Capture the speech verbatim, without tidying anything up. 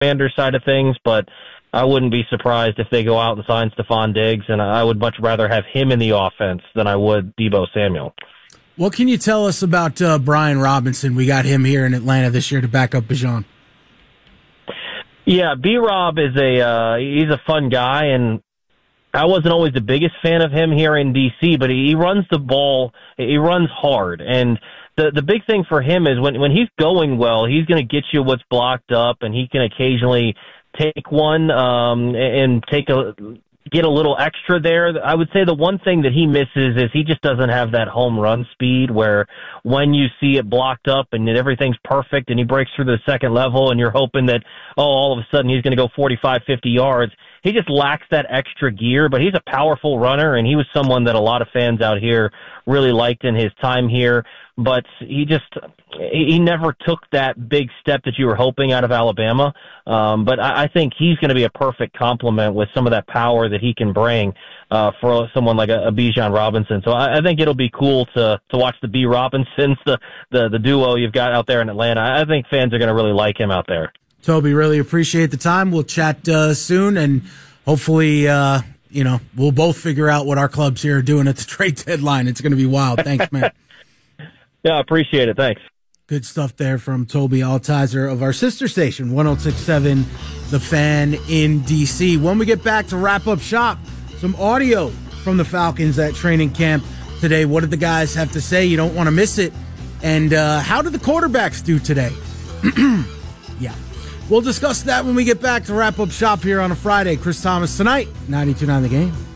Commanders side of things, but I wouldn't be surprised if they go out and sign Stephon Diggs, and I would much rather have him in the offense than I would Deebo Samuel. What can you tell us about uh, Brian Robinson? We got him here in Atlanta this year to back up Bijan. Yeah, B-Rob is a uh, he's a fun guy, and I wasn't always the biggest fan of him here in D C, but he runs the ball, he runs hard, and the the big thing for him is when when he's going well, he's going to get you what's blocked up, and he can occasionally take one um, and take a get a little extra there. I would say the one thing that he misses is he just doesn't have that home run speed where when you see it blocked up and everything's perfect and he breaks through the second level and you're hoping that, oh, all of a sudden he's going to go forty-five, fifty yards. He just lacks that extra gear, but he's a powerful runner, and he was someone that a lot of fans out here really liked in his time here. But he just he never took that big step that you were hoping out of Alabama. Um, but I, I think he's going to be a perfect complement with some of that power that he can bring uh, for someone like a, a Bijan Robinson. So I, I think it'll be cool to to watch the B. Robinsons, the, the, the duo you've got out there in Atlanta. I think fans are going to really like him out there. Toby, really appreciate the time. We'll chat uh, soon, and hopefully, uh, you know, we'll both figure out what our clubs here are doing at the trade deadline. It's going to be wild. Thanks, man. Yeah, I appreciate it. Thanks. Good stuff there from Toby Altizer of our sister station, one oh six point seven The Fan in D C. When we get back to wrap up shop, some audio from the Falcons at training camp today. What did the guys have to say? You don't want to miss it. And uh, how did the quarterbacks do today? Yeah. We'll discuss that when we get back to wrap up shop here on a Friday. Chris Thomas tonight, ninety-two point nine The Game.